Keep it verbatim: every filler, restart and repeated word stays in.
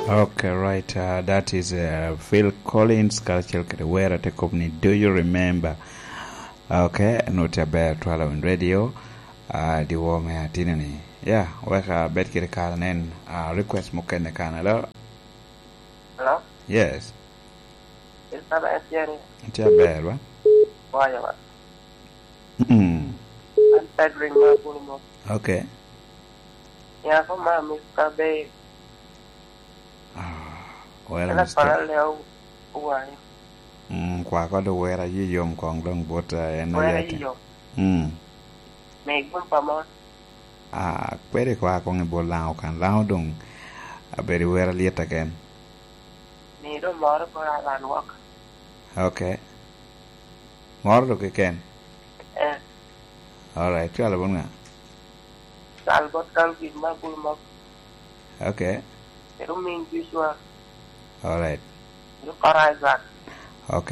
Okay, right. Uh, that is uh, Phil Collins, Cultural Where at company. Do you remember? Okay, not a bad twelve on radio. Uh, the woman at Tinani. Yeah, work a bed kid can and uh, request Mokene can. Hello? Hello? Yes. It's not a theory. It's a bad one. Why? Hmm. I'm peddling my bull. Okay. Yeah, for my Mister Bay. Well, And that's parallel. Why? Hmm, qua có đồ where are you young con long but uh and Where are you? Hmm. Make one for more. Ah, quere qua con bo lao kan lao dong. A very where yet again. Need a more for a land walk. Okay. More look again. Eh. All right, try the Salbot can give my bull mock. Okay. It don't mean visual. All right. Look at Isaac.